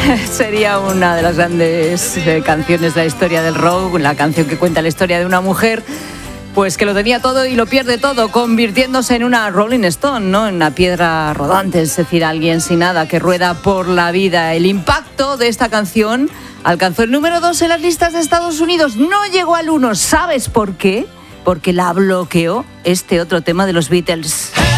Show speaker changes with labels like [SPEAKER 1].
[SPEAKER 1] Sería una de las grandes canciones de la historia del rock, la canción que cuenta la historia de una mujer pues que lo tenía todo y lo pierde todo, convirtiéndose en una Rolling Stone, ¿no? En una piedra rodante, es decir, alguien sin nada que rueda por la vida. El impacto de esta canción alcanzó el número 2 en las listas de Estados Unidos, no llegó al 1. ¿Sabes por qué? Porque la bloqueó este otro tema de los Beatles.